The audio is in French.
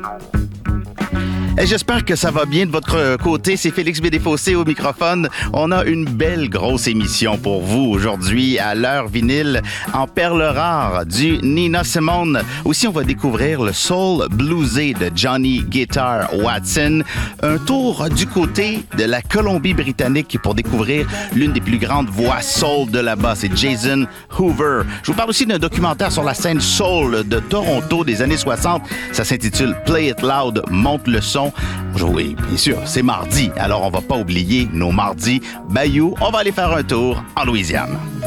Et j'espère que ça va bien de votre côté. C'est Félix Bédéfossé au microphone. On a une belle grosse émission pour vous aujourd'hui à l'heure vinyle en perles rares du Nina Simone. Aussi, on va découvrir le soul bluesé de Johnny Guitar Watson. Un tour du côté de la Colombie-Britannique pour découvrir l'une des plus grandes voix soul de là-bas. C'est Jason Hoover. Je vous parle aussi d'un documentaire sur la scène soul de Toronto des années 60. Ça s'intitule Play It Loud, monte le son. Oui, bien sûr, c'est mardi, alors on va pas oublier nos mardis. Bayou, on va aller faire un tour en Louisiane.